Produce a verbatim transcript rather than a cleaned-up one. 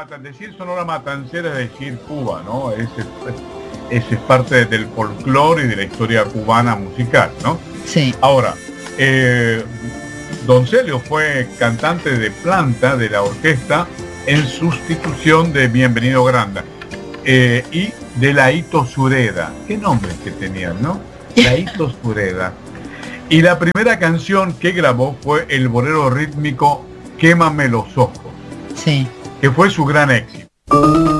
Mata, decir Sonora Matancera es decir Cuba, ¿no? Ese, ese es parte del folclore y de la historia cubana musical, ¿no? Sí. Ahora, eh, Don Celio fue cantante de planta de la orquesta en sustitución de Bienvenido Granda eh, y de Laito Sureda. Qué nombres que tenían, ¿no? Laito Sureda. Y la primera canción que grabó fue el bolero rítmico Quémame los ojos, Sí. que fue su gran éxito.